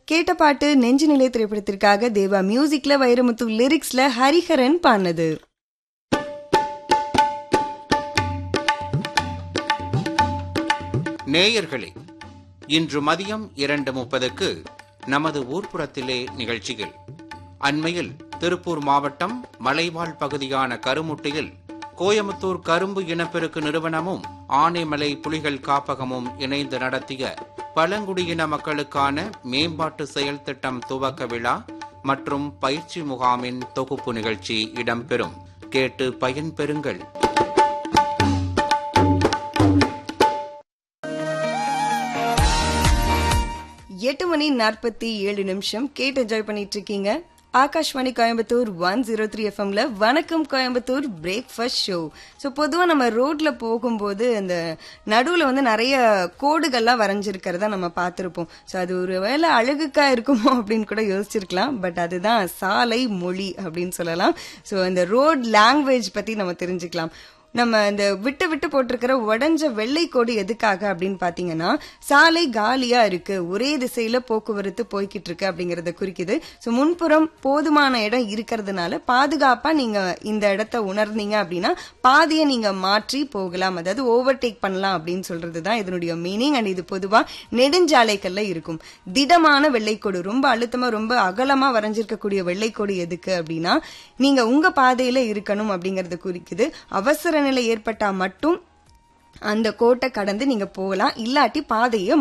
கேட்ட பாட்டு நெஞ்சு நிலை திரைப்படத்திற்காக தேவா மியூசிக்ல வைரமுத்து லிரிக்ஸ்ல ஹரிஹரன் பாடினது. நேயர்களே, இன்று மதியம் 2:30 நமது ஊர்ப்புறத்திலே நிகழ்ச்சியில் அண்மையில் திருப்பூர் மாவட்டம் மலைவாழ் பகுதியான கருமுட்டியில் கோயமுத்தூர் கரும்பு இனப்பெருக்கு நிறுவனமும் ஆனைமலை புலிகள் காப்பகமும் இணைந்து நடத்திய பழங்குடியின மக்களுக்கான மேம்பாட்டு செயல் திட்டம் துவக்க விழா மற்றும் பயிற்சி முகாமின் தொகுப்பு நிகழ்ச்சி இடம்பெறும். கேட்டு பயன்பெறுங்கள். 8:47 கேட்டு என்ஜாய் பண்ணிட்டு இருக்கீங்க. ஆகாஷ்வாணி கோயம்புத்தூர் 103 எஃப்எம்ல வணக்கம் கோயம்புத்தூர் பிரேக்ஃபாஸ்ட் ஷோ. ஸோ பொதுவாக நம்ம ரோட்ல போகும்போது அந்த நடுவில் நிறைய கோடுகள்லாம் வரைஞ்சிருக்கிறத நம்ம பார்த்துருப்போம். ஸோ அது ஒரு வேளை அழகுக்கா இருக்குமோ அப்படின்னு கூட யோசிச்சிருக்கலாம். பட் அதுதான் சாலை மொழி அப்படின்னு சொல்லலாம். ஸோ அந்த ரோட் லாங்குவேஜ் பற்றி நம்ம தெரிஞ்சுக்கலாம். நம்ம இந்த விட்டு விட்டு போட்டிருக்கிற உடஞ்ச வெள்ளை கோடு எதுக்காக அப்படின்னு பாத்தீங்கன்னா, சாலை காலியா இருக்கு, ஒரே திசையில போக்குவரத்து போய்கிட்டு இருக்கு அப்படிங்கறத குறிக்குது. ஸோ முன்புறம் போதுமான இடம் இருக்கிறதுனால பாதுகாப்பா நீங்க இந்த இடத்த உணர்ந்தீங்க அப்படின்னா பாதையை நீங்க மாற்றி போகலாம், அதாவது ஓவர்டேக் பண்ணலாம் அப்படின்னு சொல்றதுதான் இதனுடைய மீனிங். அண்ட் இது பொதுவா நெடுஞ்சாலைகள்ல இருக்கும். திடமான வெள்ளைக்கோடு, ரொம்ப அழுத்தமா ரொம்ப அகலமா வரைஞ்சிருக்கக்கூடிய வெள்ளைக்கோடு எதுக்கு அப்படின்னா நீங்க உங்க பாதையில இருக்கணும் அப்படிங்கறது குறிக்குது. அவசர நிலை ஏற்பட்டா மட்டும் அந்த கோட்டை கடந்து நீங்க போகலாம், இல்லாட்டி பாதையை